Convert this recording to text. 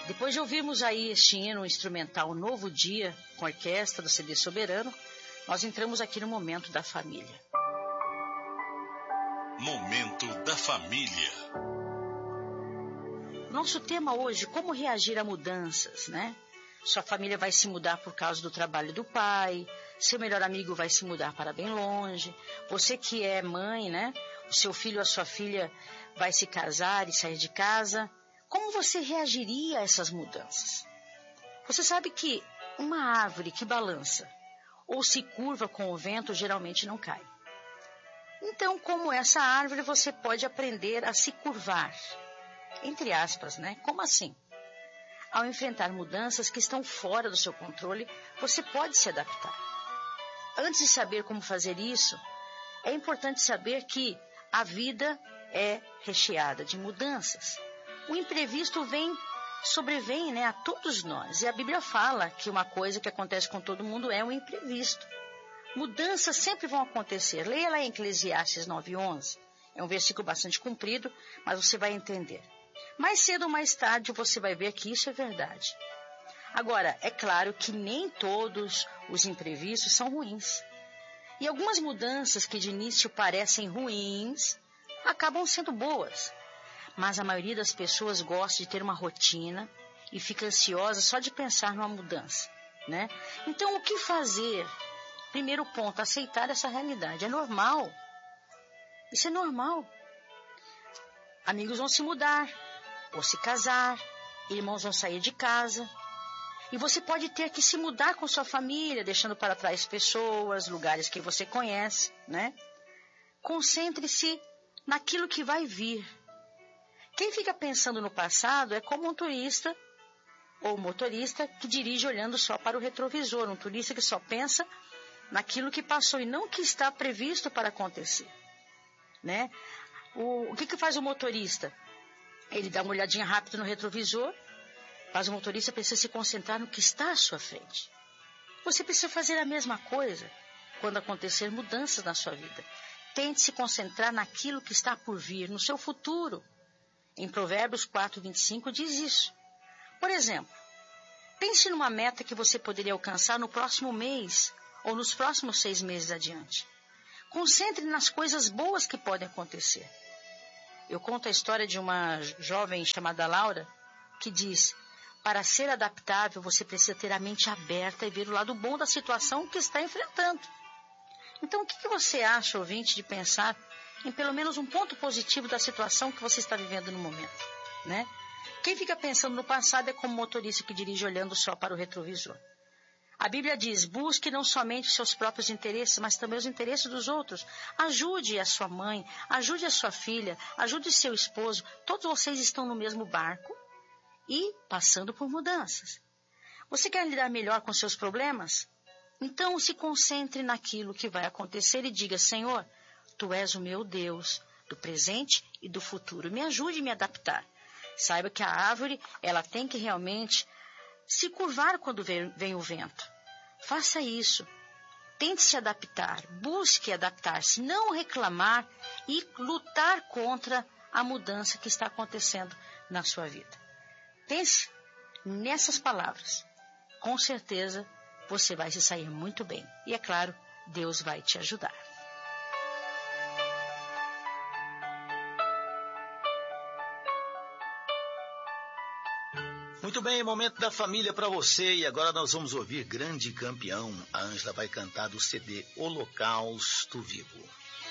Depois de ouvirmos aí este hino instrumental Novo Dia, com a orquestra do CD Soberano, nós entramos aqui no Momento da Família. Momento da Família. Nosso tema hoje, como reagir a mudanças, né? Sua família vai se mudar por causa do trabalho do pai, seu melhor amigo vai se mudar para bem longe, você que é mãe, né? O seu filho ou a sua filha vai se casar e sair de casa. Como você reagiria a essas mudanças? Você sabe que uma árvore que balança ou se curva com o vento geralmente não cai. Então, como essa árvore, você pode aprender a se curvar. Entre aspas, né? Como assim? Ao enfrentar mudanças que estão fora do seu controle, você pode se adaptar. Antes de saber como fazer isso, é importante saber que a vida é recheada de mudanças. O imprevisto sobrevém, né, a todos nós. E a Bíblia fala que uma coisa que acontece com todo mundo é um imprevisto. Mudanças sempre vão acontecer. Leia lá em Eclesiastes 9:11. É um versículo bastante comprido, mas você vai entender. Mais cedo ou mais tarde você vai ver que isso é verdade. Agora, é claro que nem todos os imprevistos são ruins. E algumas mudanças que de início parecem ruins, acabam sendo boas. Mas a maioria das pessoas gosta de ter uma rotina e fica ansiosa só de pensar numa mudança, né? Então, o que fazer? Primeiro ponto, aceitar essa realidade. É normal. Isso é normal. Amigos vão se mudar, ou se casar, irmãos vão sair de casa. E você pode ter que se mudar com sua família, deixando para trás pessoas, lugares que você conhece, né? Concentre-se naquilo que vai vir. Quem fica pensando no passado é como um turista ou motorista que dirige olhando só para o retrovisor. Um turista que só pensa naquilo que passou e não o que está previsto para acontecer, né? O que faz o motorista? Ele dá uma olhadinha rápida no retrovisor, mas o motorista precisa se concentrar no que está à sua frente. Você precisa fazer a mesma coisa quando acontecer mudanças na sua vida. Tente se concentrar naquilo que está por vir, no seu futuro. Em Provérbios 4:25 diz isso. Por exemplo, pense numa meta que você poderia alcançar no próximo mês ou nos próximos 6 meses adiante. Concentre nas coisas boas que podem acontecer. Eu conto a história de uma jovem chamada Laura, que diz: para ser adaptável, você precisa ter a mente aberta e ver o lado bom da situação que está enfrentando. Então, o que você acha, ouvinte, de pensar em pelo menos um ponto positivo da situação que você está vivendo no momento, né? Quem fica pensando no passado é como motorista que dirige olhando só para o retrovisor. A Bíblia diz: busque não somente os seus próprios interesses, mas também os interesses dos outros. Ajude a sua mãe, ajude a sua filha, ajude seu esposo. Todos vocês estão no mesmo barco e passando por mudanças. Você quer lidar melhor com seus problemas? Então se concentre naquilo que vai acontecer e diga: Senhor, Tu és o meu Deus, do presente e do futuro. Me ajude a me adaptar. Saiba que a árvore, ela tem que realmente se curvar quando vem o vento. Faça isso. Tente se adaptar. Busque adaptar-se. Não reclamar e lutar contra a mudança que está acontecendo na sua vida. Pense nessas palavras. Com certeza você vai se sair muito bem. E é claro, Deus vai te ajudar. Muito bem, Momento da Família para você. E agora nós vamos ouvir Grande Campeão. A Ângela vai cantar do CD Holocausto Vivo.